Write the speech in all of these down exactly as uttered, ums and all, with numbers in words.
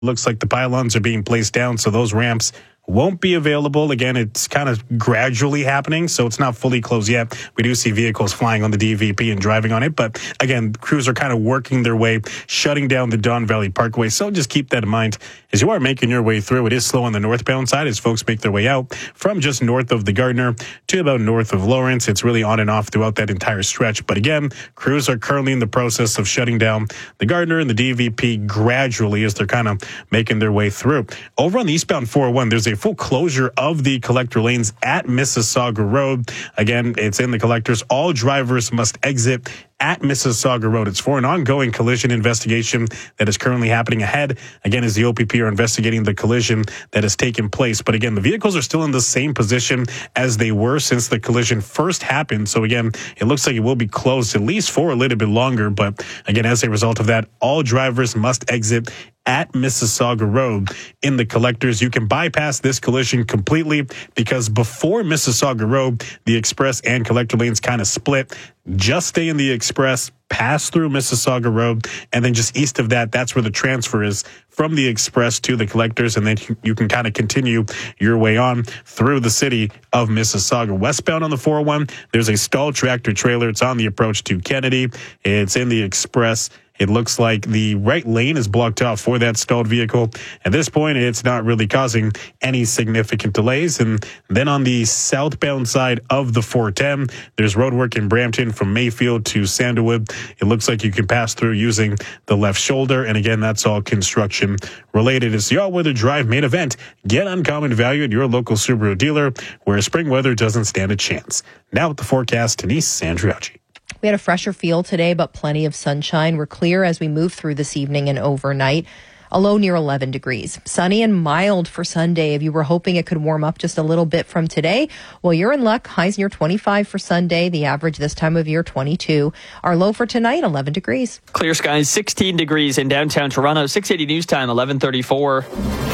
Looks like the pylons are being placed down, so those ramps won't be available. Again, it's kind of gradually happening, so it's not fully closed yet. We do see vehicles flying on the D V P and driving on it, but again, crews are kind of working their way, shutting down the Don Valley Parkway, so just keep that in mind as you are making your way through. It is slow on the northbound side as folks make their way out from just north of the Gardiner to about north of Lawrence. It's really on and off throughout that entire stretch, but again, crews are currently in the process of shutting down the Gardiner and the D V P gradually as they're kind of making their way through. Over on the eastbound four oh one, there's a full closure of the collector lanes at Mississauga Road. Again, it's in the collectors. All drivers must exit at Mississauga Road. It's for an ongoing collision investigation that is currently happening ahead. Again, as the O P P are investigating the collision that has taken place. But again, the vehicles are still in the same position as they were since the collision first happened. So again, it looks like it will be closed at least for a little bit longer. But again, as a result of that, all drivers must exit at Mississauga Road in the collectors. You can bypass this collision completely because before Mississauga Road, the express and collector lanes kind of split. Just stay in the express, pass through Mississauga Road, and then just east of that, that's where the transfer is from the express to the collectors, and then you can kind of continue your way on through the city of Mississauga. Westbound on the four oh one, there's a stalled tractor trailer. It's on the approach to Kennedy. It's in the express. It looks like the right lane is blocked off for that stalled vehicle. At this point, it's not really causing any significant delays. And then on the southbound side of the four ten, there's roadwork in Brampton from Mayfield to Sandalwood. It looks like you can pass through using the left shoulder. And again, that's all construction related. It's the all-weather drive main event. Get uncommon value at your local Subaru dealer where spring weather doesn't stand a chance. Now with the forecast, Denise Sandriaggi. We had a fresher feel today, but plenty of sunshine. We're clear as we move through this evening and overnight. A low near eleven degrees. Sunny and mild for Sunday. If you were hoping it could warm up just a little bit from today, well, you're in luck. Highs near twenty-five for Sunday. The average this time of year, twenty-two. Our low for tonight, eleven degrees. Clear skies, sixteen degrees in downtown Toronto. six eighty news time, eleven thirty-four.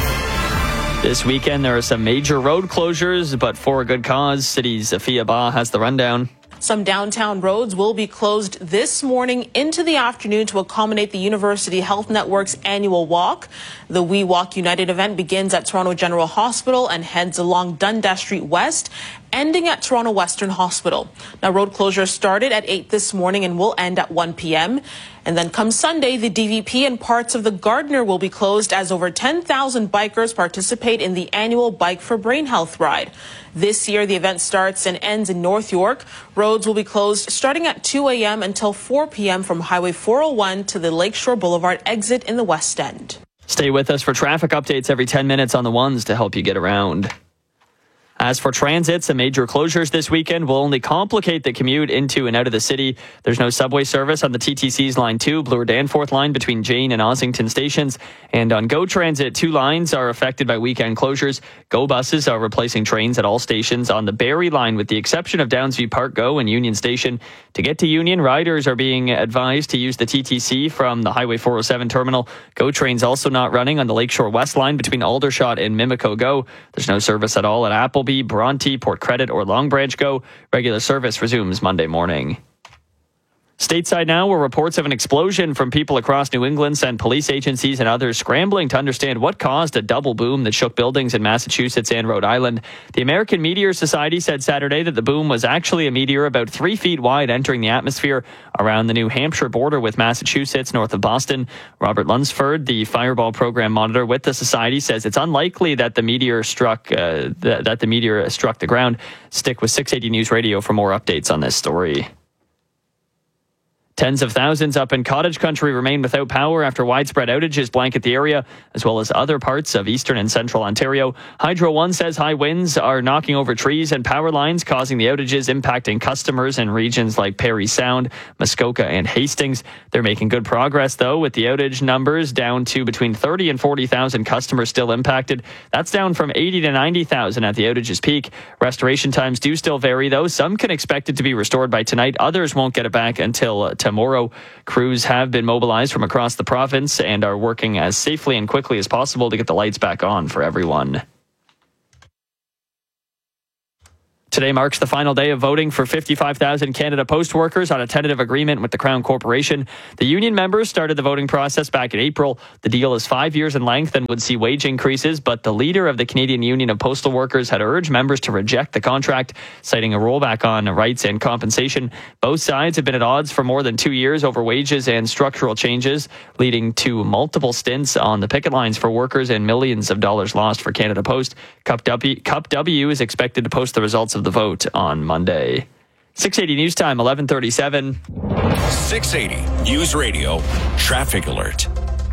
This weekend, there are some major road closures, but for a good cause. City's Afia Ba has the rundown. Some downtown roads will be closed this morning into the afternoon to accommodate the University Health Network's annual walk. The We Walk United event begins at Toronto General Hospital and heads along Dundas Street West, ending at Toronto Western Hospital. Now, road closures started at eight this morning and will end at one p.m. And then come Sunday, the D V P and parts of the Gardiner will be closed as over ten thousand bikers participate in the annual Bike for Brain Health ride. This year, the event starts and ends in North York. Roads will be closed starting at two a.m. until four p.m. from Highway four oh one to the Lakeshore Boulevard exit in the West End. Stay with us for traffic updates every ten minutes on the ones to help you get around. As for transit, some major closures this weekend will only complicate the commute into and out of the city. There's no subway service on the T T C's Line two, Bloor Danforth line between Jane and Ossington stations. And on GO Transit, two lines are affected by weekend closures. GO buses are replacing trains at all stations on the Barrie line with the exception of Downsview Park GO and Union Station. To get to Union, riders are being advised to use the T T C from the Highway four oh seven terminal. GO trains also not running on the Lakeshore West line between Aldershot and Mimico GO. There's no service at all at Apple. Bronte, Port Credit, or Long Branch GO. Regular service resumes Monday morning. Stateside now, where reports of an explosion from people across New England sent police agencies and others scrambling to understand what caused a double boom that shook buildings in Massachusetts and Rhode Island. The American Meteor Society said Saturday that the boom was actually a meteor about three feet wide entering the atmosphere around the New Hampshire border with Massachusetts, north of Boston. Robert Lunsford, the Fireball Program monitor with the society, says it's unlikely that the meteor struck uh, th- that the meteor struck the ground. Stick with six eighty News Radio for more updates on this story. Tens of thousands up in cottage country remain without power after widespread outages blanket the area, as well as other parts of eastern and central Ontario. Hydro One says high winds are knocking over trees and power lines, causing the outages, impacting customers in regions like Parry Sound, Muskoka, and Hastings. They're making good progress, though, with the outage numbers down to between thirty and forty thousand customers still impacted. That's down from eighty to ninety thousand at the outage's peak. Restoration times do still vary, though. Some can expect it to be restored by tonight. Others won't get it back until uh, tomorrow. Crews have been mobilized from across the province and are working as safely and quickly as possible to get the lights back on for everyone. Today marks the final day of voting for fifty-five thousand Canada Post workers on a tentative agreement with the Crown Corporation. The union members started the voting process back in April. The deal is five years in length and would see wage increases, but the leader of the Canadian Union of Postal Workers had urged members to reject the contract, citing a rollback on rights and compensation. Both sides have been at odds for more than two years over wages and structural changes, leading to multiple stints on the picket lines for workers and millions of dollars lost for Canada Post. Cup W, Cup W is expected to post the results of the vote on Monday. six eighty News Time, eleven thirty-seven. six eighty News Radio Traffic Alert.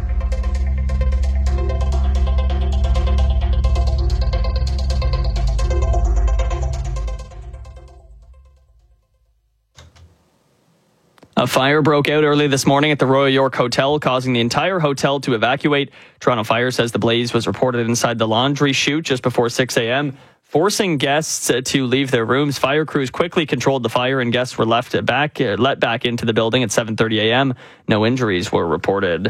A fire broke out early this morning at the Royal York Hotel, causing the entire hotel to evacuate. Toronto Fire says the blaze was reported inside the laundry chute just before six a.m., forcing guests to leave their rooms. Fire crews quickly controlled the fire and guests were left back, let back into the building at seven thirty a.m. No injuries were reported.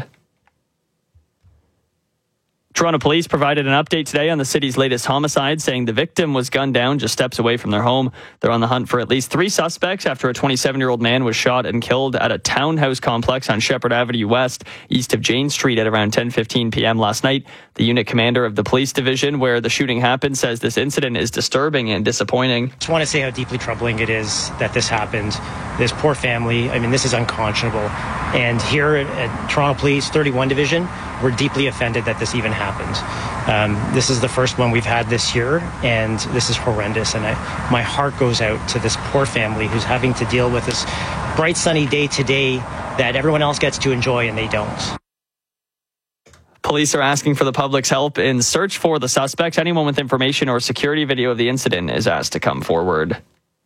Toronto Police provided an update today on the city's latest homicide, saying the victim was gunned down just steps away from their home. They're on the hunt for at least three suspects after a twenty-seven-year-old man was shot and killed at a townhouse complex on Shepherd Avenue West, east of Jane Street at around ten fifteen p.m. last night. The unit commander of the police division where the shooting happened says this incident is disturbing and disappointing. I just want to say how deeply troubling it is that this happened. This poor family, I mean, this is unconscionable. And here at, at Toronto Police thirty-one Division, we're deeply offended that this even happened. Um, this is the first one we've had this year, and this is horrendous. And I, my heart goes out to this poor family who's having to deal with this bright, sunny day today that everyone else gets to enjoy and they don't. Police are asking for the public's help in search for the suspects. Anyone with information or security video of the incident is asked to come forward.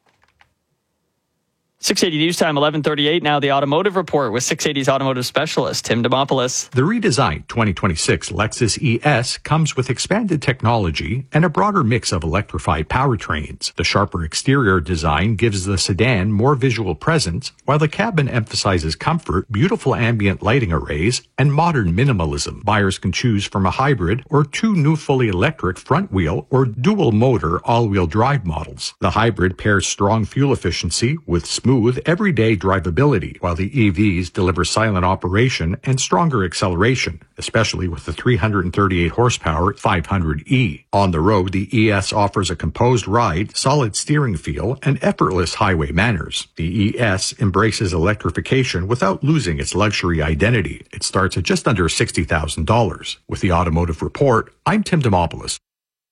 six eighty News Time, eleven thirty-eight. Now the automotive report with six eighty's automotive specialist, Tim Demopoulos. The redesigned twenty twenty-six Lexus E S comes with expanded technology and a broader mix of electrified powertrains. The sharper exterior design gives the sedan more visual presence, while the cabin emphasizes comfort, beautiful ambient lighting arrays, and modern minimalism. Buyers can choose from a hybrid or two new fully electric front-wheel or dual-motor all-wheel drive models. The hybrid pairs strong fuel efficiency with smooth Smooth, everyday drivability, while the E Vs deliver silent operation and stronger acceleration, especially with the three hundred thirty-eight horsepower five hundred E. On the road, the E S offers a composed ride, solid steering feel, and effortless highway manners. The E S embraces electrification without losing its luxury identity. It starts at just under sixty thousand dollars. With the Automotive Report, I'm Tim Demopoulos.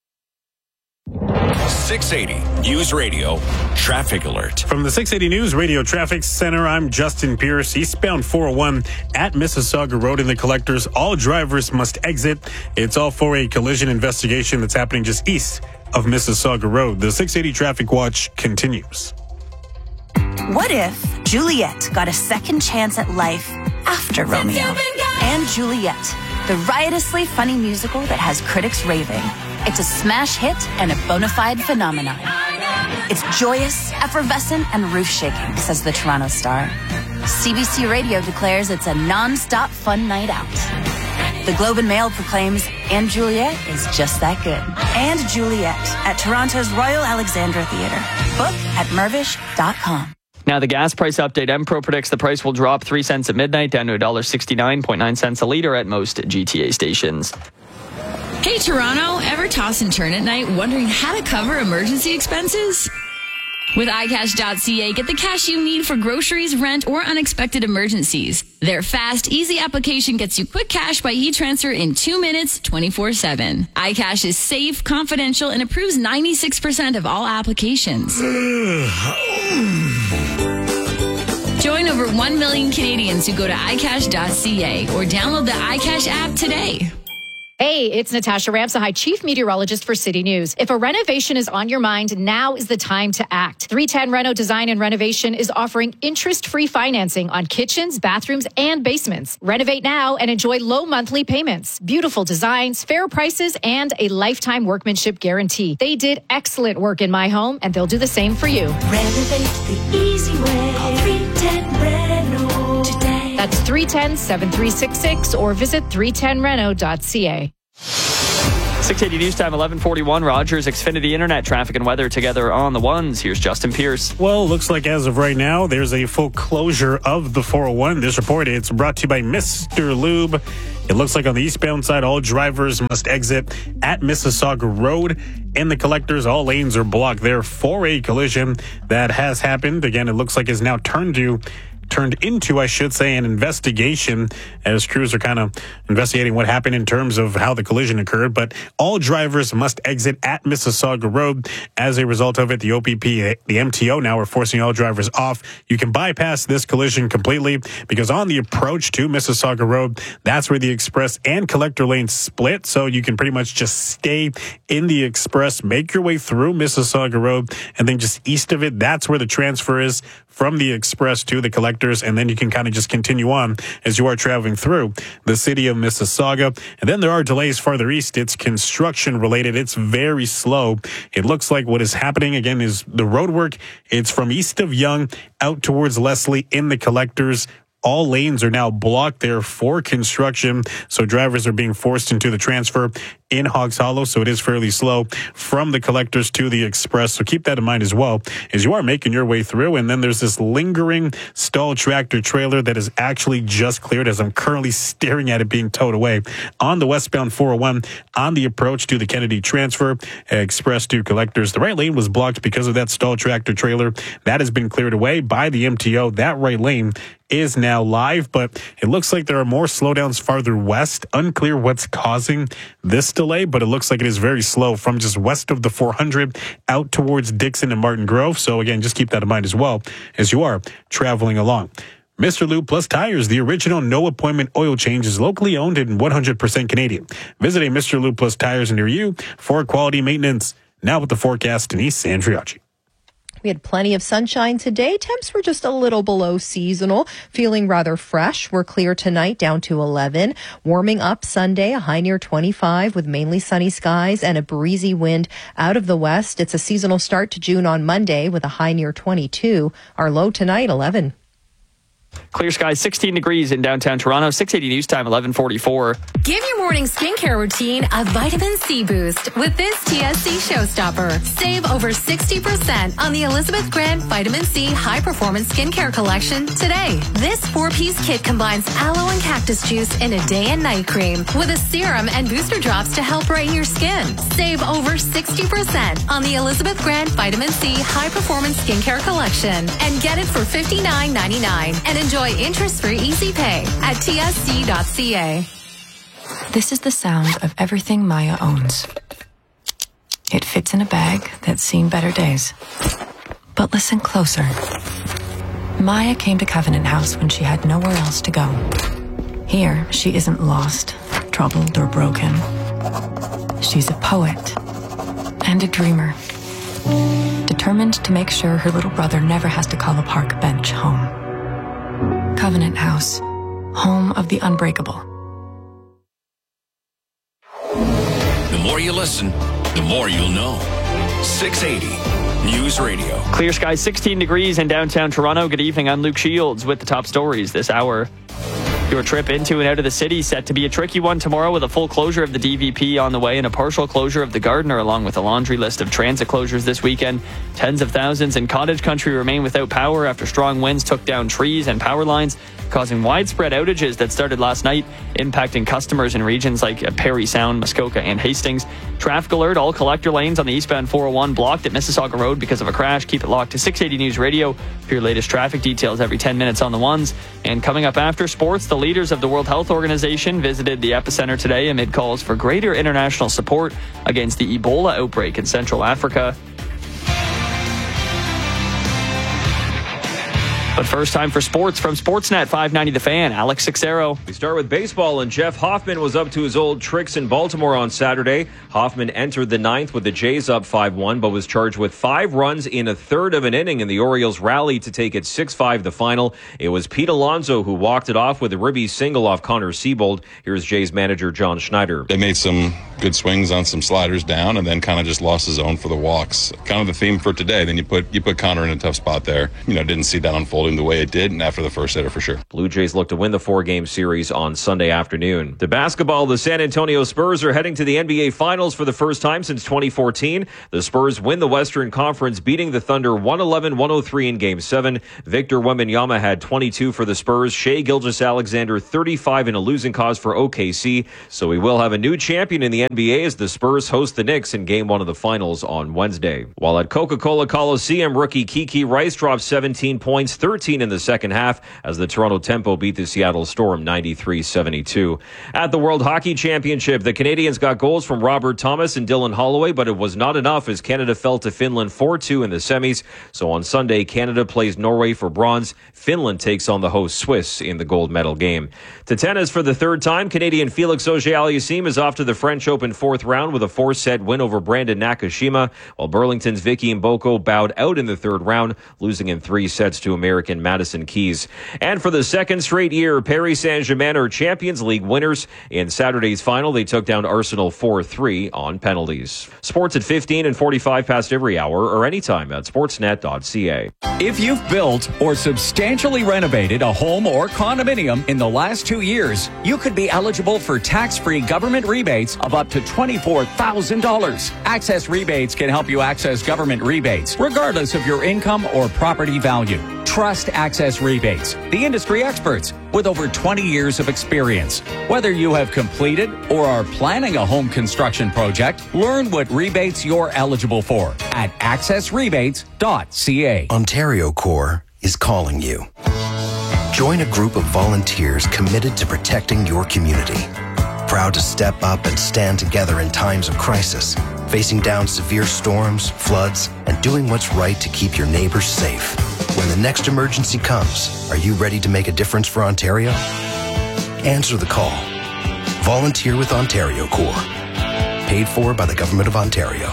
six eighty News Radio Traffic Alert. From the six eighty News Radio Traffic Center, I'm Justin Pierce. Eastbound four oh one at Mississauga Road in the Collectors. All drivers must exit. It's all for a collision investigation that's happening just east of Mississauga Road. The six eighty Traffic Watch continues. What if Juliet got a second chance at life after Romeo? And Juliet, the riotously funny musical that has critics raving. It's a smash hit and a bona fide phenomenon. It's joyous, effervescent, and roof-shaking, says the Toronto Star. C B C Radio declares it's a non-stop fun night out. The Globe and Mail proclaims, and Juliet is just that good. And Juliet at Toronto's Royal Alexandra Theatre. Book at mervish dot com. Now the gas price update. Empro predicts the price will drop three cents at midnight, down to one dollar sixty-nine point nine cents a litre at most G T A stations. Hey, Toronto, ever toss and turn at night wondering how to cover emergency expenses? With i cash dot c a, get the cash you need for groceries, rent, or unexpected emergencies. Their fast, easy application gets you quick cash by e-transfer in two minutes, twenty-four seven. iCash is safe, confidential, and approves ninety-six percent of all applications. Join over one million Canadians who go to i cash dot c a or download the iCash app today. Hey, it's Natasha Ramsahai, Chief Meteorologist for City News. If a renovation is on your mind, now is the time to act. three ten Reno Design and Renovation is offering interest-free financing on kitchens, bathrooms, and basements. Renovate now and enjoy low monthly payments, beautiful designs, fair prices, and a lifetime workmanship guarantee. They did excellent work in my home, and they'll do the same for you. Renovate the easy way. Call three ten Reno today. That's three one zero, seven three six six or visit three ten reno dot c a. six eighty News Time, eleven forty-one. Rogers, Xfinity Internet, traffic and weather together on the ones. Here's Justin Pierce. Well, looks like as of right now, there's a full closure of the four oh one. This report, it's brought to you by Mister Lube. It looks like on the eastbound side, all drivers must exit at Mississauga Road. In the collectors, all lanes are blocked there for a collision that has happened. Again, it looks like it's now turned to turned into, I should say, an investigation as crews are kind of investigating what happened in terms of how the collision occurred. But all drivers must exit at Mississauga Road. As a result of it, the O P P, the M T O now are forcing all drivers off. You can bypass this collision completely because on the approach to Mississauga Road, that's where the express and collector lanes split. So you can pretty much just stay in the express, make your way through Mississauga Road, and then just east of it, that's where the transfer is from the express to the collectors, and then you can kind of just continue on as you are traveling through the city of Mississauga. And then there are delays farther east. It's construction related. It's very slow. It looks like what is happening again is the road work. It's from east of Yonge out towards Leslie in the collectors. All lanes are now blocked there for construction, so drivers are being forced into the transfer in Hogs Hollow, so it is fairly slow from the collectors to the express. So keep that in mind as well as you are making your way through. And then there's this lingering stalled tractor trailer that is actually just cleared as I'm currently staring at it being towed away on the westbound four oh one on the approach to the Kennedy transfer, express to collectors. The right lane was blocked because of that stalled tractor trailer. That has been cleared away by the M T O. That right lane is now live, but it looks like there are more slowdowns farther west. Unclear what's causing this delay, but it looks like it is very slow from just west of the four hundred out towards Dixon and Martin Grove. So again, just keep that in mind as well as you are traveling along. Mister Lube Plus Tires, the original no-appointment oil change, is locally owned and one hundred percent Canadian. Visit a Mister Lube Plus Tires near you for quality maintenance. Now with the forecast, Denise Andriacci. We had plenty of sunshine today. Temps were just a little below seasonal, feeling rather fresh. We're clear tonight, down to eleven. Warming up Sunday, a high near twenty-five with mainly sunny skies and a breezy wind out of the west. It's a seasonal start to June on Monday with a high near twenty-two. Our low tonight, eleven. Clear skies, sixteen degrees in downtown Toronto. six eighty News Time, eleven forty-four. Give your morning skincare routine a vitamin C boost with this T S C Showstopper. Save over sixty percent on the Elizabeth Grant Vitamin C High Performance Skincare Collection today. This four-piece kit combines aloe and cactus juice in a day and night cream with a serum and booster drops to help brighten your skin. Save over sixty percent on the Elizabeth Grant Vitamin C High Performance Skincare Collection and get it for fifty-nine ninety-nine and enjoy interest-free easy pay at T S C dot C A. This is the sound of everything Maya owns. It fits in a bag that's seen better days. But listen closer. Maya came to Covenant House when she had nowhere else to go. Here, she isn't lost, troubled, or broken. She's a poet and a dreamer, determined to make sure her little brother never has to call a park bench home. Covenant House, home of the unbreakable. The more you listen, the more you'll know. six eighty News Radio. Clear skies, sixteen degrees in downtown Toronto. Good evening. I'm Luke Shields with the top stories this hour. Your trip into and out of the city set to be a tricky one tomorrow with a full closure of the D V P on the way and a partial closure of the Gardiner, along with a laundry list of transit closures this weekend. Tens of thousands in cottage country remain without power after strong winds took down trees and power lines, causing widespread outages that started last night, impacting customers in regions like Parry Sound, Muskoka, and Hastings. Traffic alert, all collector lanes on the eastbound four oh one blocked at Mississauga Road because of a crash. Keep it locked to six eighty News Radio for your latest traffic details every ten minutes on the ones. And coming up after sports, the leaders of the World Health Organization visited the epicenter today amid calls for greater international support against the Ebola outbreak in Central Africa. But first, time for sports from Sportsnet five ninety The Fan. Alex Sixero. We start with baseball, and Jeff Hoffman was up to his old tricks in Baltimore on Saturday. Hoffman entered the ninth with the Jays up five one, but was charged with five runs in a third of an inning, and the Orioles rallied to take it six five the final. It was Pete Alonso who walked it off with a ribby single off Connor Siebold. Here's Jays manager John Schneider. They made some good swings on some sliders down, and then kind of just lost his zone for the walks. Kind of the theme for today. Then you put you put Connor in a tough spot there. You know, didn't see that unfolding the way it did, and after the first hitter for sure. Blue Jays look to win the four-game series on Sunday afternoon. To basketball, the San Antonio Spurs are heading to the N B A Finals for the first time since twenty fourteen. The Spurs win the Western Conference, beating the Thunder one eleven one oh three in Game seven. Victor Wembanyama had twenty-two for the Spurs. Shai Gilgeous-Alexander thirty-five in a losing cause for O K C. So we will have a new champion in the N B A as the Spurs host the Knicks in Game one of the Finals on Wednesday. While at Coca-Cola Coliseum, rookie Kiki Rice dropped seventeen points, thirteen in the second half, as the Toronto Tempo beat the Seattle Storm ninety-three seventy-two. At the World Hockey Championship, the Canadians got goals from Robert Thomas and Dylan Holloway, but it was not enough as Canada fell to Finland four two in the semis. So on Sunday, Canada plays Norway for bronze. Finland takes on the host Swiss in the gold medal game. To tennis for the third time, Canadian Felix Auger-Aliassime is off to the French Open fourth round with a four-set win over Brandon Nakashima, while Burlington's Vicky Mboko bowed out in the third round, losing in three sets to American Madison Keys. And for the second straight year, Paris Saint-Germain are Champions League winners. In Saturday's final, they took down Arsenal four three on penalties. Sports at fifteen and forty-five past every hour or anytime at sportsnet dot c a. If you've built or substantially renovated a home or condominium in the last two years, you could be eligible for tax-free government rebates of up to twenty-four thousand dollars. Access Rebates can help you access government rebates, regardless of your income or property value. Trust Access Rebates, the industry experts with over twenty years of experience. Whether you have completed or are planning a home construction project, learn what rebates you're eligible for at access rebates dot c a. Ontario Corps is calling you. Join a group of volunteers committed to protecting your community. Proud to step up and stand together in times of crisis, facing down severe storms, floods, and doing what's right to keep your neighbors safe. When the next emergency comes, are you ready to make a difference for Ontario? Answer the call. Volunteer with Ontario Corps. Paid for by the Government of Ontario.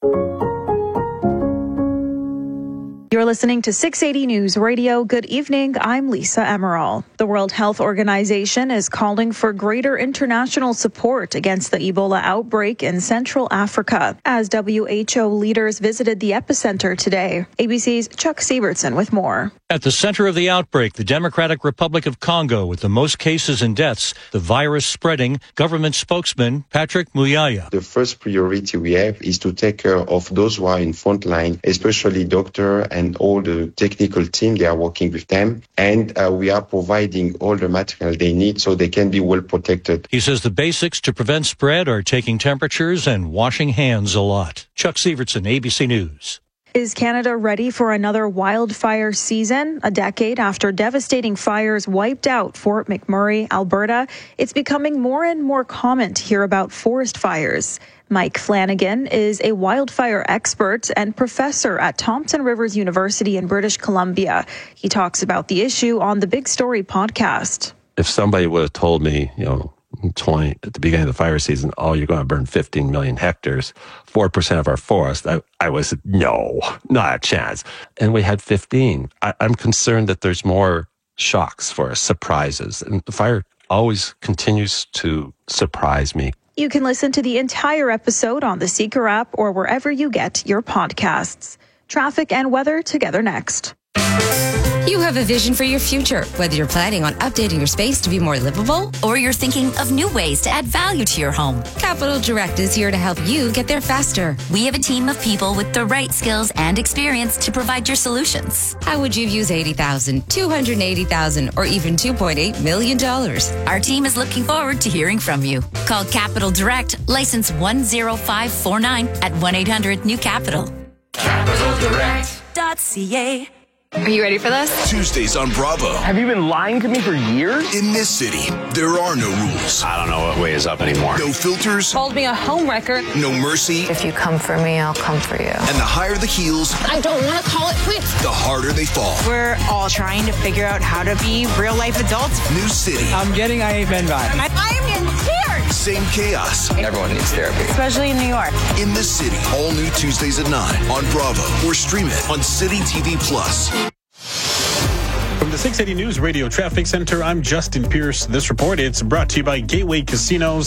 You're listening to six eighty News Radio. Good evening. I'm Lisa Emerald. The World Health Organization is calling for greater international support against the Ebola outbreak in Central Africa as W H O leaders visited the epicenter today. A B C's Chuck Sievertson with more. At the center of the outbreak, the Democratic Republic of Congo, with the most cases and deaths, the virus spreading, government spokesman Patrick Muyaya. The first priority we have is to take care of those who are in front line, especially doctors and all the technical team. They are working with them, and uh, we are providing all the material they need so they can be well protected. He says the basics to prevent spread are taking temperatures and washing hands a lot. Chuck Sievertson, A B C News. Is Canada ready for another wildfire season? A decade after devastating fires wiped out Fort McMurray, Alberta, it's becoming more and more common to hear about forest fires. Mike Flanagan is a wildfire expert and professor at Thompson Rivers University in British Columbia. He talks about the issue on the Big Story podcast. If somebody would have told me, you know, twenty at the beginning of the fire season, oh, you're going to burn fifteen million hectares, four percent of our forest, I, I was, no, not a chance. And we had fifteen. I, I'm concerned that there's more shocks for us, surprises. And the fire always continues to surprise me. You can listen to the entire episode on the Seeker app or wherever you get your podcasts. Traffic and weather together next. You have a vision for your future, whether you're planning on updating your space to be more livable, or you're thinking of new ways to add value to your home. Capital Direct is here to help you get there faster. We have a team of people with the right skills and experience to provide your solutions. How would you use eighty thousand dollars, two hundred eighty thousand dollars, or even two point eight million dollars? Our team is looking forward to hearing from you. Call Capital Direct, license one zero five four nine at one eight hundred new capital. Capital Direct dot c a. Are you ready for this? Tuesdays on Bravo. Have you been lying to me for years? In this city, there are no rules. I don't know what way is up anymore. No filters. Called me a homewrecker. No mercy. If you come for me, I'll come for you. And the higher the heels, I don't want to call it quits. The harder they fall. We're all trying to figure out how to be real life adults. New city. I'm getting I Ain't Been vibes. I, I am in tears. Same chaos. Everyone needs therapy. Especially in New York. In this city, all new Tuesdays at nine on Bravo or stream it on City T V Plus. From the six eighty News Radio Traffic Center, I'm Justin Pierce. This report, it's brought to you by Gateway Casinos.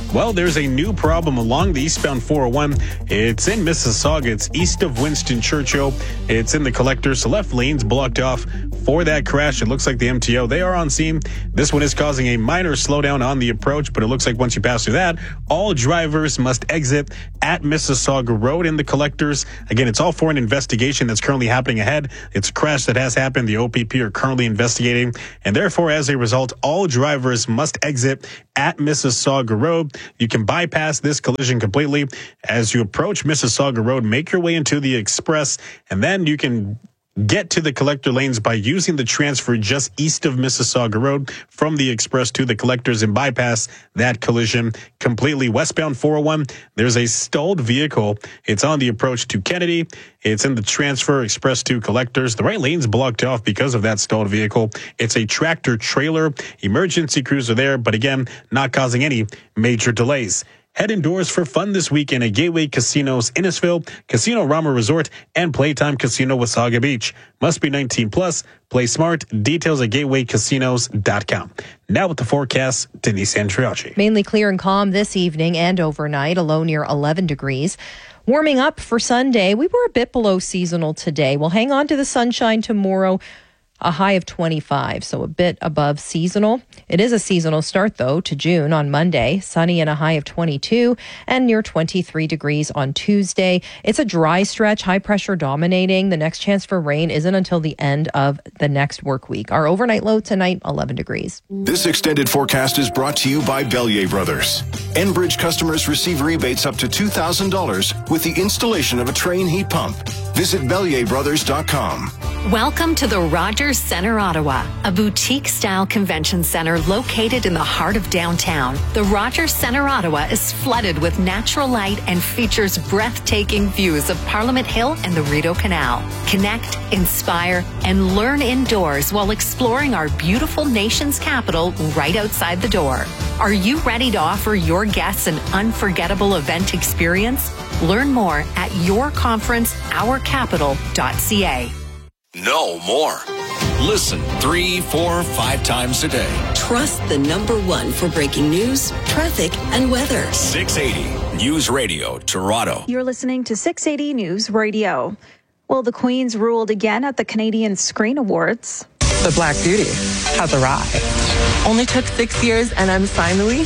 Well, there's a new problem along the eastbound four oh one. It's in Mississauga. It's east of Winston Churchill. It's in the collector, so left lane's blocked off for that crash. It looks like the M T O, they are on scene. This one is causing a minor slowdown on the approach, but it looks like once you pass through that, all drivers must exit at Mississauga Road in the collectors. Again, it's all for an investigation that's currently happening ahead. It's a crash that has happened. The O P P are currently investigating, and therefore, as a result, all drivers must exit at Mississauga Road. You can bypass this collision completely. As you approach Mississauga Road, make your way into the express, and then you can get to the collector lanes by using the transfer just east of Mississauga Road from the express to the collectors and bypass that collision completely. Westbound four oh one, there's a stalled vehicle. It's on the approach to Kennedy. It's in the transfer express to collectors. The right lane's blocked off because of that stalled vehicle. It's a tractor trailer. Emergency crews are there, but again, not causing any major delays. Head indoors for fun this weekend at Gateway Casinos Innisfil, Casino Rama Resort, and Playtime Casino Wasaga Beach. Must be nineteen plus. Play smart. Details at gateway casinos dot com. Now with the forecast, Denise Andriachi. Mainly clear and calm this evening and overnight, a low near eleven degrees. Warming up for Sunday, we were a bit below seasonal today. We'll hang on to the sunshine tomorrow. A high of twenty-five, so a bit above seasonal. It is a seasonal start, though, to June on Monday. Sunny and a high of twenty-two and near twenty-three degrees on Tuesday. It's a dry stretch, high pressure dominating. The next chance for rain isn't until the end of the next work week. Our overnight low tonight, eleven degrees. This extended forecast is brought to you by Bellier Brothers. Enbridge customers receive rebates up to two thousand dollars with the installation of a Train heat pump. Visit bellier brothers dot com. Welcome to the Rogers Centre Ottawa, a boutique-style convention center located in the heart of downtown. The Rogers Centre Ottawa is flooded with natural light and features breathtaking views of Parliament Hill and the Rideau Canal. Connect, inspire, and learn indoors while exploring our beautiful nation's capital right outside the door. Are you ready to offer your guests an unforgettable event experience? Learn more at your conference our capital dot c a. Know more. Listen three, four, five times a day. Trust the number one for breaking news, traffic, and weather. six eighty News Radio, Toronto. You're listening to six eighty News Radio. Well, the Queens ruled again at the Canadian Screen Awards. The Black Beauty has arrived. Only took six years and I'm finally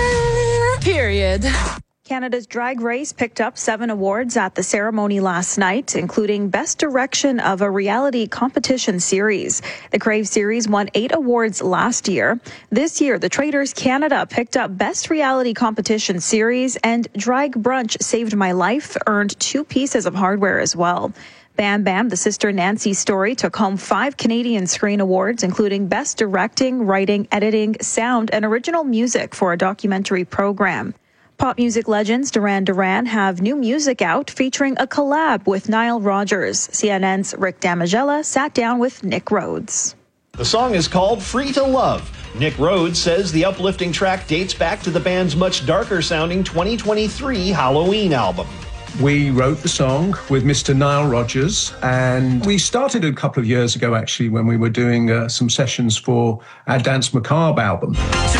here. Period. Canada's Drag Race picked up seven awards at the ceremony last night, including Best Direction of a Reality Competition Series. The Crave Series won eight awards last year. This year, the Traders Canada picked up Best Reality Competition Series, and Drag Brunch Saved My Life earned two pieces of hardware as well. Bam Bam, the Sister Nancy story, took home five Canadian Screen Awards, including Best Directing, Writing, Editing, Sound, and Original Music for a documentary program. Pop music legends Duran Duran have new music out featuring a collab with Nile Rodgers. C N N's Rick Damigella sat down with Nick Rhodes. The song is called Free to Love. Nick Rhodes says the uplifting track dates back to the band's much darker sounding twenty twenty-three Halloween album. We wrote the song with Mister Nile Rodgers, and we started a couple of years ago, actually, when we were doing uh, some sessions for our Dance Macabre album.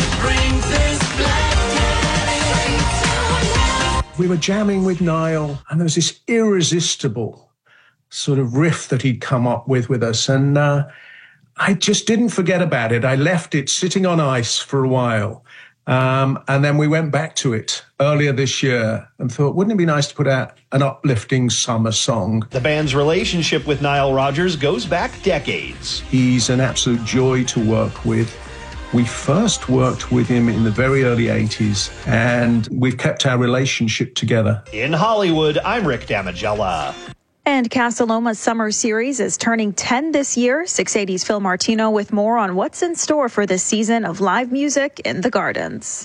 We were jamming with Nile, and there was this irresistible sort of riff that he'd come up with with us, and uh, I just didn't forget about it. I left it sitting on ice for a while. Um, and then we went back to it earlier this year and thought, wouldn't it be nice to put out an uplifting summer song? The band's relationship with Nile Rodgers goes back decades. He's an absolute joy to work with. We first worked with him in the very early eighties, and we've kept our relationship together. In Hollywood, I'm Rick Damigella. And Casa Loma's summer series is turning ten this year. six eighty's Phil Martino with more on what's in store for this season of live music in the Gardens.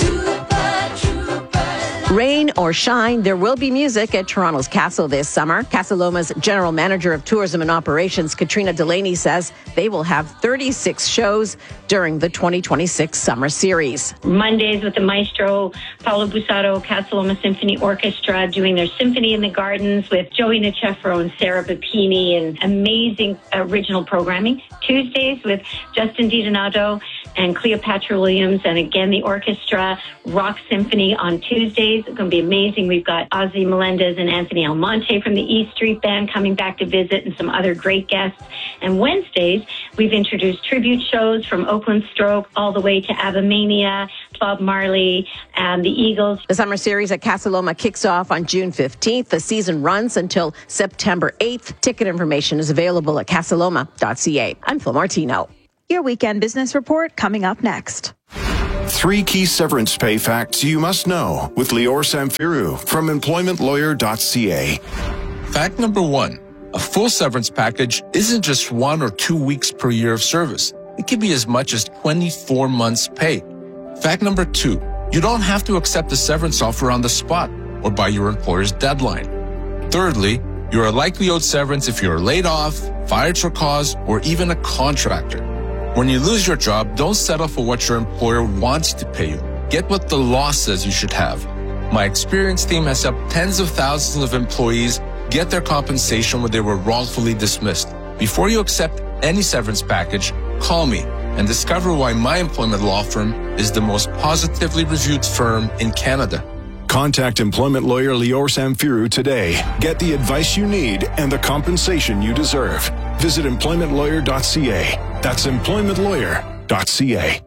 Rain or shine, there will be music at Toronto's Castle this summer. Casa Loma's General Manager of Tourism and Operations, Katrina Delaney, says they will have thirty-six shows during the twenty twenty-six summer series. Mondays with the maestro, Paolo Busato, Casa Loma Symphony Orchestra, doing their Symphony in the Gardens with Joey Nicefro and Sarah Bapini, and amazing original programming. Tuesdays with Justin DiDonato and Cleopatra Williams, and again, the orchestra, Rock Symphony on Tuesdays. It's going to be amazing. We've got Ozzy Melendez and Anthony Almonte from the E Street Band coming back to visit, and some other great guests. And Wednesdays, we've introduced tribute shows from Oakland Stroke all the way to Abamania, Bob Marley, and the Eagles. The summer series at Casa Loma kicks off on June fifteenth. The season runs until September eighth. Ticket information is available at casa loma dot c a. I'm Phil Martino. Your weekend business report coming up next. Three key severance pay facts you must know with Lior Samfiru from employment lawyer dot c a. Fact number one, a full severance package isn't just one or two weeks per year of service. It can be as much as twenty-four months' pay. Fact number two, you don't have to accept a severance offer on the spot or by your employer's deadline. Thirdly, you are likely owed severance if you are laid off, fired for cause, or even a contractor. When you lose your job, don't settle for what your employer wants to pay you. Get what the law says you should have. My experienced team has helped tens of thousands of employees get their compensation when they were wrongfully dismissed. Before you accept any severance package, call me and discover why my employment law firm is the most positively reviewed firm in Canada. Contact employment lawyer Lior Samfiru today. Get the advice you need and the compensation you deserve. Visit employment lawyer dot c a. That's employment lawyer dot c a.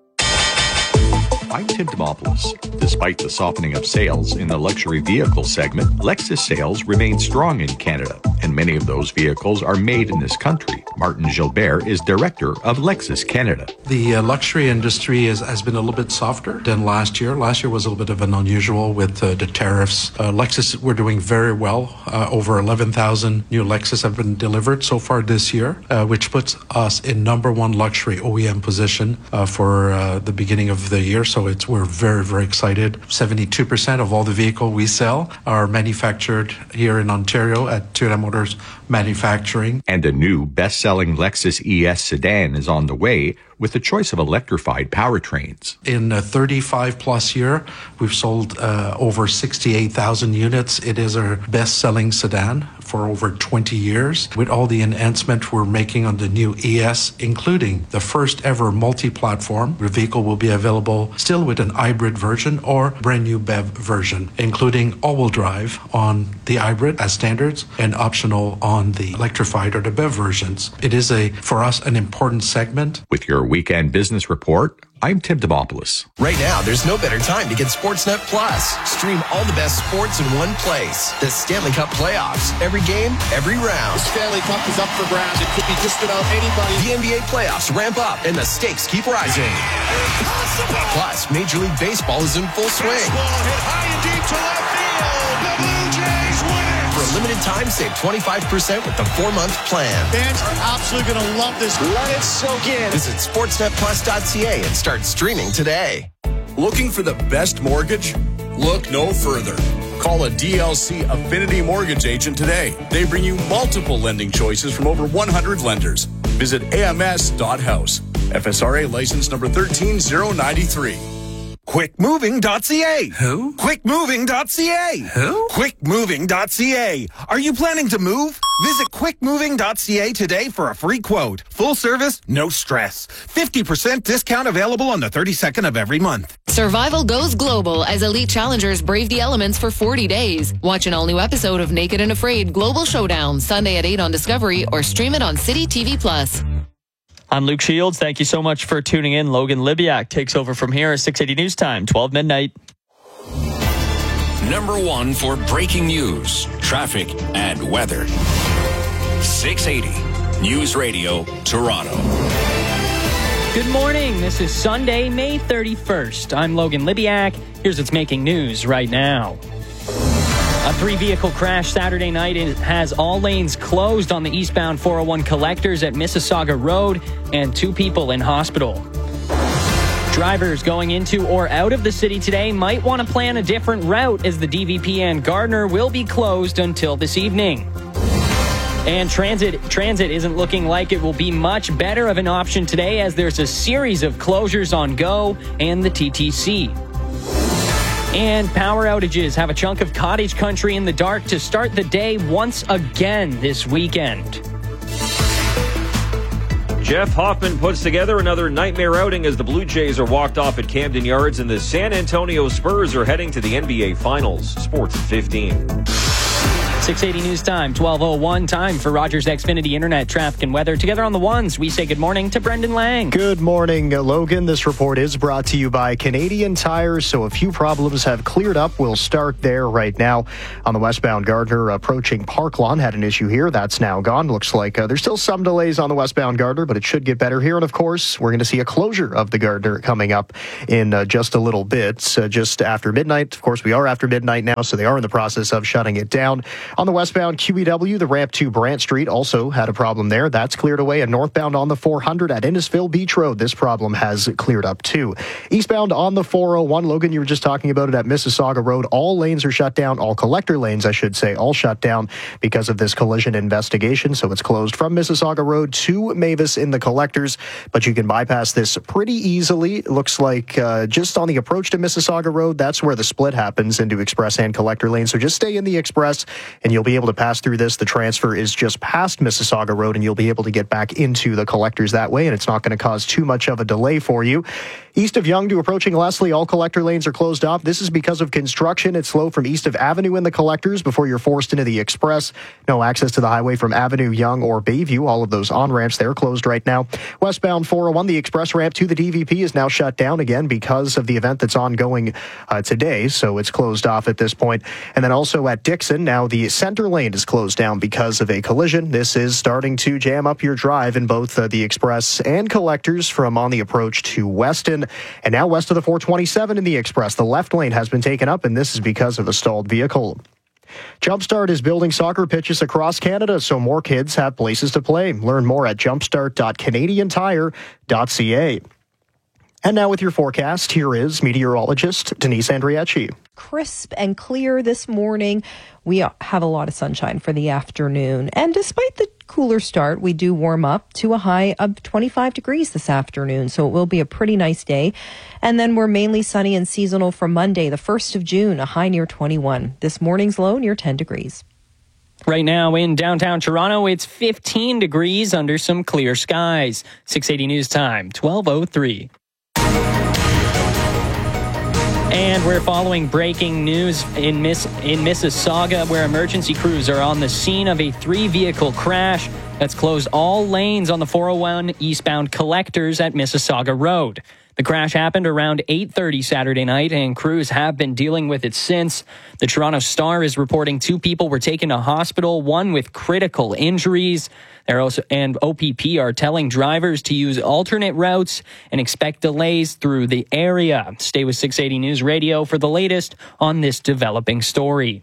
I'm Tim Demopoulos. Despite the softening of sales in the luxury vehicle segment, Lexus sales remain strong in Canada, and many of those vehicles are made in this country. Martin Gilbert is director of Lexus Canada. The uh, luxury industry is, has been a little bit softer than last year. Last year was a little bit of an unusual with uh, the tariffs. Uh, Lexus, we're doing very well. Uh, over eleven thousand new Lexus have been delivered so far this year, uh, which puts us in number one luxury O E M position uh, for uh, the beginning of the year. So it's we're very, very excited. seventy-two percent of all the vehicles we sell are manufactured here in Ontario at Toyota Motors Manufacturing. And a new best-selling Lexus E S sedan is on the way with a choice of electrified powertrains. In a thirty-five plus year, we've sold uh, over sixty-eight thousand units. It is our best-selling sedan for over twenty years. With all the enhancement we're making on the new E S, including the first ever multi-platform, the vehicle will be available still with an hybrid version or brand new B E V version, including all-wheel drive on the hybrid as standards and optional on the electrified or the B E V versions. It is a, for us, an important segment. With your weekend business report, I'm Tim Demopoulos. Right now, there's no better time to get Sportsnet Plus. Stream all the best sports in one place. The Stanley Cup playoffs. Every game, every round. The Stanley Cup is up for grabs. It could be just about anybody. The N B A playoffs ramp up and the stakes keep rising. Impossible. Plus, Major League Baseball is in full swing. Baseball hit high and deep to left field. The Blue Jays win it. For a limited time, save twenty-five percent with the four-month plan. Fans are absolutely going to love this. Let it soak in. Visit sportsnet plus dot c a and start streaming today. Looking for the best mortgage? Look no further. Call a D L C Affinity Mortgage agent today. They bring you multiple lending choices from over one hundred lenders. Visit A M S dot house. F S R A license number one three zero nine three. quick moving dot c a. Who? quick moving dot c a. Who? quick moving dot c a. Are you planning to move? Visit quick moving dot c a today for a free quote. Full service, no stress. fifty percent discount available on the thirty-second of every month. Survival goes global as elite challengers brave the elements for forty days. Watch an all-new episode of Naked and Afraid Global Showdown Sunday at eight on Discovery or stream it on City T V Plus. I'm Luke Shields. Thank you so much for tuning in. Logan Libyak takes over from here at six eighty News Time, twelve midnight. Number one for breaking news, traffic, and weather. six eighty News Radio, Toronto. Good morning. This is Sunday, May thirty-first. I'm Logan Libyak. Here's what's making news right now. A three-vehicle crash Saturday night has all lanes closed on the eastbound four oh one collectors at Mississauga Road and two people in hospital. Drivers going into or out of the city today might want to plan a different route as the D V P and Gardner will be closed until this evening. And transit transit isn't looking like it will be much better of an option today as there's a series of closures on GO and the T T C. And power outages have a chunk of cottage country in the dark to start the day once again this weekend. Jeff Hoffman puts together another nightmare outing as the Blue Jays are walked off at Camden Yards and the San Antonio Spurs are heading to the N B A Finals. Sports at fifteen. six eighty News Time, twelve oh one time for Rogers Xfinity Internet traffic and weather. Together on the ones, we say good morning to Brendan Lang. Good morning, Logan. This report is brought to you by Canadian Tire, so a few problems have cleared up. We'll start there right now. On the westbound Gardner approaching Park Lawn, had an issue here. That's now gone. Looks like uh, there's still some delays on the westbound Gardner, but it should get better here. And of course, we're going to see a closure of the Gardner coming up in uh, just a little bit, uh, just after midnight. Of course, we are after midnight now, so they are in the process of shutting it down. On the westbound Q E W, the ramp to Brant Street also had a problem there. That's cleared away. And northbound on the four hundred at Innisfil Beach Road, this problem has cleared up too. Eastbound on the four oh one, Logan, you were just talking about it at Mississauga Road. All lanes are shut down. All collector lanes, I should say, all shut down because of this collision investigation. So it's closed from Mississauga Road to Mavis in the collectors, but you can bypass this pretty easily. It looks like uh, just on the approach to Mississauga Road, that's where the split happens into express and collector lanes. So just stay in the express and you'll be able to pass through this. The transfer is just past Mississauga Road and you'll be able to get back into the collectors that way, and it's not going to cause too much of a delay for you. East of Yonge to approaching Leslie, all collector lanes are closed off. This is because of construction. It's slow from east of Avenue in the collectors before you're forced into the express. No access to the highway from Avenue, Yonge, or Bayview. All of those on-ramps, they're closed right now. Westbound four oh one, the express ramp to the D V P is now shut down again because of the event that's ongoing uh, today, so it's closed off at this point. And then also at Dixon, now the center lane is closed down because of a collision. This is starting to jam up your drive in both uh, the express and collectors from on the approach to Weston. And now west of the four twenty-seven in the express, the left lane has been taken up, and this is because of a stalled vehicle. Jumpstart is building soccer pitches across Canada so more kids have places to play. Learn more at jumpstart dot canadian tire dot c a. And now with your forecast, here is meteorologist Denise Andriacci. Crisp and clear this morning. We have a lot of sunshine for the afternoon. And despite the cooler start, we do warm up to a high of twenty-five degrees this afternoon. So it will be a pretty nice day. And then we're mainly sunny and seasonal for Monday, the first of June, a high near twenty-one. This morning's low near ten degrees. Right now in downtown Toronto, it's fifteen degrees under some clear skies. six eighty News Time, twelve oh three. And we're following breaking news in Miss in Mississauga, where emergency crews are on the scene of a three-vehicle crash that's closed all lanes on the four oh one eastbound collectors at Mississauga Road. The crash happened around eight thirty Saturday night, and crews have been dealing with it since. The Toronto Star is reporting two people were taken to hospital, one with critical injuries. They're also, and O P P are telling drivers to use alternate routes and expect delays through the area. Stay with six eighty News Radio for the latest on this developing story.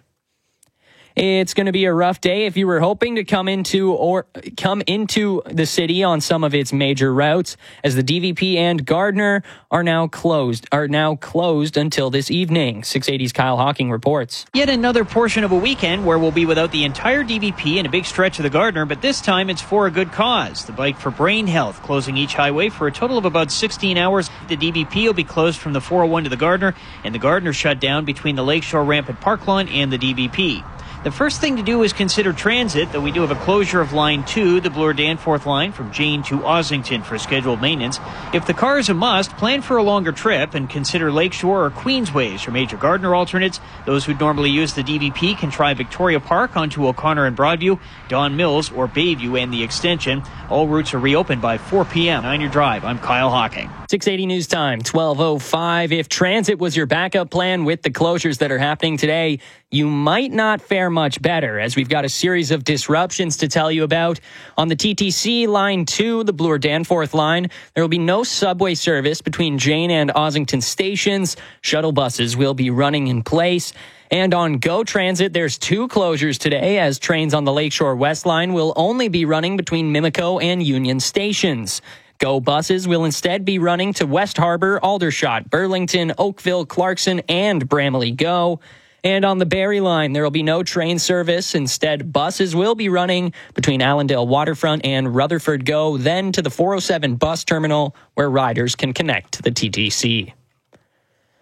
It's going to be a rough day if you were hoping to come into or come into the city on some of its major routes, as the D V P and Gardner are now closed are now closed until this evening. six eighty's Kyle Hawking reports. Yet another portion of a weekend where we'll be without the entire D V P and a big stretch of the Gardner, but this time it's for a good cause. The Bike for Brain Health closing each highway for a total of about sixteen hours. The D V P will be closed from the four oh one to the Gardner, and the Gardner shut down between the Lakeshore Ramp at Park Lawn and the D V P. The first thing to do is consider transit, though we do have a closure of Line two, the Bloor-Danforth line from Jane to Ossington for scheduled maintenance. If the car is a must, plan for a longer trip and consider Lakeshore or Queensways for major Gardner alternates. Those who normally use the D V P can try Victoria Park onto O'Connor and Broadview, Don Mills or Bayview and the extension. All routes are reopened by four p.m. On your drive, I'm Kyle Hawking. six eighty News Time, twelve oh five. If transit was your backup plan with the closures that are happening today, you might not fare much better, as we've got a series of disruptions to tell you about. On the T T C Line two, the Bloor-Danforth line, there will be no subway service between Jane and Ossington stations. Shuttle buses will be running in place. And on GO Transit, there's two closures today, as trains on the Lakeshore West line will only be running between Mimico and Union stations. GO buses will instead be running to West Harbour, Aldershot, Burlington, Oakville, Clarkson, and Bramalea GO. And on the Barrie line, there will be no train service. Instead, buses will be running between Allendale Waterfront and Rutherford GO, then to the four oh seven bus terminal, where riders can connect to the T T C.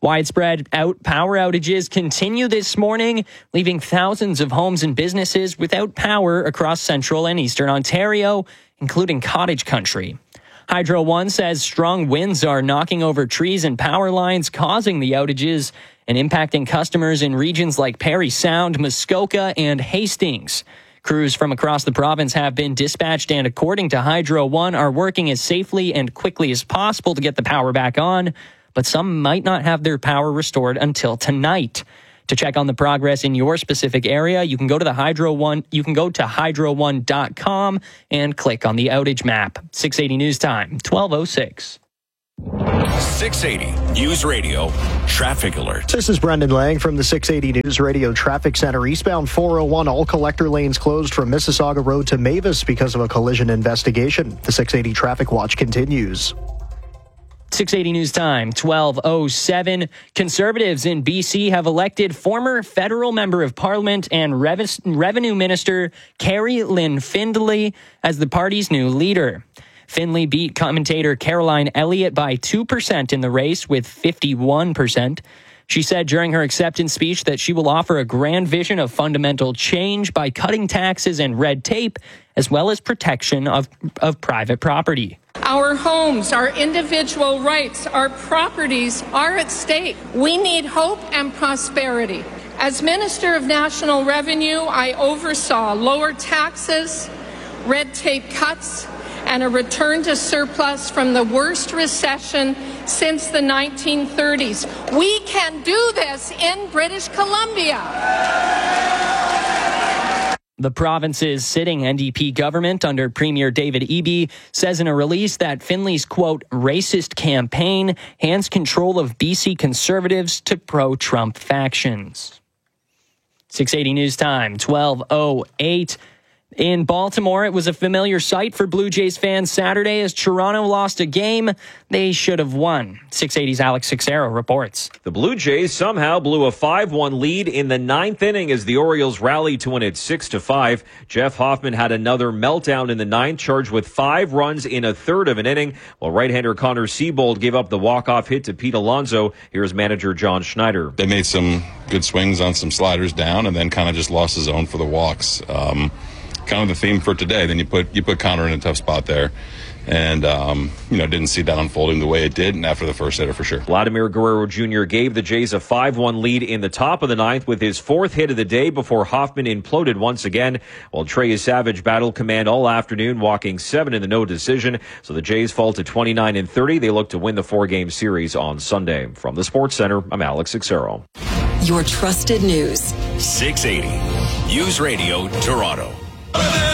Widespread out power outages continue this morning, leaving thousands of homes and businesses without power across central and eastern Ontario, including cottage country. Hydro One says strong winds are knocking over trees and power lines, causing the outages and impacting customers in regions like Parry Sound, Muskoka, and Hastings. Crews from across the province have been dispatched and, according to Hydro One, are working as safely and quickly as possible to get the power back on, but some might not have their power restored until tonight. To check on the progress in your specific area, you can go to the Hydro One, you can go to hydro one dot com and click on the outage map. six eighty News Time, twelve oh six. six eighty News Radio Traffic Alert. This is Brendan Lang from the six eighty News Radio Traffic Center. Eastbound four oh one, all collector lanes closed from Mississauga Road to Mavis because of a collision investigation. The six eighty Traffic Watch continues. six eighty News Time, twelve oh seven. Conservatives in B C have elected former federal member of parliament and Rev- revenue minister Carrie Lynn Findlay as the party's new leader. Findlay beat commentator Caroline Elliott by two percent in the race with fifty-one percent. She said during her acceptance speech that she will offer a grand vision of fundamental change by cutting taxes and red tape, as well as protection of, of private property. Our homes, our individual rights, our properties are at stake. We need hope and prosperity. As Minister of National Revenue, I oversaw lower taxes, red tape cuts, and a return to surplus from the worst recession since the nineteen thirties. We can do this in British Columbia. The province's sitting N D P government under Premier David Eby says in a release that Findlay's, quote, racist campaign hands control of B C Conservatives to pro-Trump factions. six eighty News Time, twelve oh eight. In Baltimore, it was a familiar sight for Blue Jays fans Saturday as Toronto lost a game they should have won. six eighty's Alex Sixero reports. The Blue Jays somehow blew a five one lead in the ninth inning as the Orioles rallied to win it six to five. Jeff Hoffman had another meltdown in the ninth, charged with five runs in a third of an inning, while right-hander Connor Siebold gave up the walk-off hit to Pete Alonso. Here's manager John Schneider. They made some good swings on some sliders down and then kind of just lost the zone for the walks. Um, kind of the theme for today. Then you put you put Connor in a tough spot there, and um, you know didn't see that unfolding the way it did. And after the first hitter, for sure. Vladimir Guerrero Junior gave the Jays a five one lead in the top of the ninth with his fourth hit of the day before Hoffman imploded once again. While Trey Savage battled command all afternoon, walking seven in the no decision. So the Jays fall to twenty-nine and thirty. They look to win the four-game series on Sunday. From the Sports Center, I'm Alex Sixero. Your trusted news. six eighty News Radio Toronto.